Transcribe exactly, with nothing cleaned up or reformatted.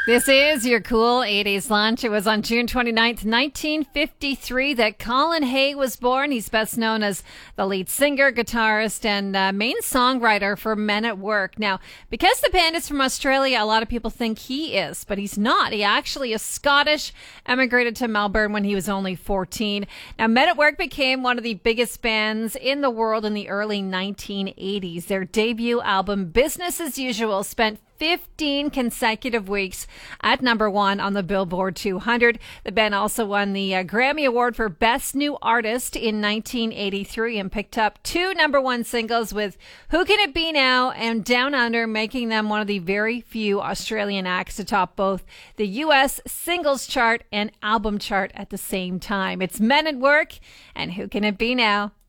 This is your cool eighties lunch. It was on June twenty-ninth, nineteen fifty-three that Colin Hay was born. He's best known as the lead singer, guitarist, and uh, main songwriter for Men at Work. Now, because the band is from Australia, a lot of people think he is, but he's not. He actually is Scottish, emigrated to Melbourne when he was only fourteen. Now, Men at Work became one of the biggest bands in the world in the early nineteen eighties. Their debut album, Business as Usual, spent fifteen consecutive weeks at number one on the Billboard two hundred. The band also won the uh, Grammy Award for Best New Artist in nineteen eighty-three and picked up two number one singles with Who Can It Be Now and Down Under, making them one of the very few Australian acts to top both the U S singles chart and album chart at the same time. It's Men at Work and Who Can It Be Now.